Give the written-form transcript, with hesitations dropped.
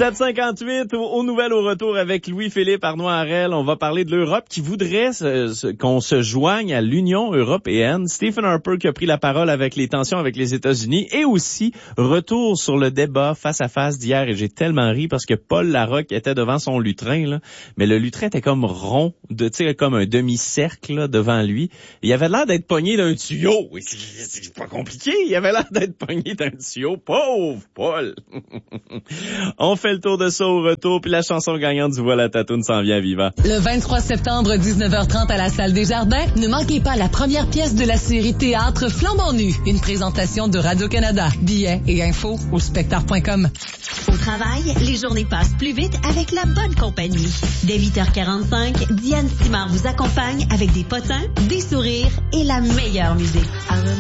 7h58 aux nouvelles au retour avec Louis-Philippe Arnois-Harel. On va parler de l'Europe qui voudrait qu'on se joigne à l'Union européenne. Stephen Harper qui a pris la parole avec les tensions avec les États-Unis et aussi retour sur le débat face à face d'hier. Et j'ai tellement ri parce que Paul Larocque était devant son lutrin, là, mais le lutrin était comme rond, comme un demi-cercle là, devant lui. Il avait l'air d'être pogné d'un tuyau. C'est pas compliqué. Il avait l'air d'être pogné d'un tuyau. Pauvre Paul. On fait le tour de ça au retour, puis la chanson gagnante du Voilà Tatoune s'en vient vivant. Le 23 septembre, 19h30 à la Salle des Jardins, ne manquez pas la première pièce de la série Théâtre Flambant Nu. Une présentation de Radio-Canada. Billets et infos au spectacle.com. Au travail, les journées passent plus vite avec la bonne compagnie. Dès 8h45, Diane Simard vous accompagne avec des potins, des sourires et la meilleure musique.